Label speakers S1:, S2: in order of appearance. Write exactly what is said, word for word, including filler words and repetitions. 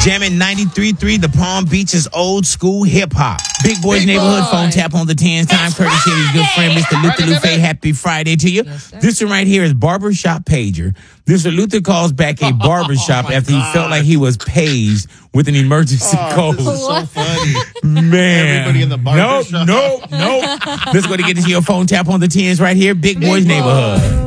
S1: Jamming ninety-three point three, the Palm Beach's old school hip hop. Big Boys
S2: Big
S1: Neighborhood
S2: boy.
S1: phone tap on the tens time, courtesy of your good friend, Mister Luther Lufe. Happy Friday to you.
S2: Yes, sir.
S1: This one right here is Barbershop Pager. Mister Luther calls back a barbershop
S3: Oh, my
S1: after he
S3: God.
S1: felt like he was paged with an emergency
S3: Oh,
S1: call.
S3: this is so funny.
S1: Man.
S3: Everybody in the
S1: Nope,
S3: barbershop.
S1: nope, nope. Let's go to get into your phone tap on the tens right here. Big Boys
S2: boy.
S1: Neighborhood.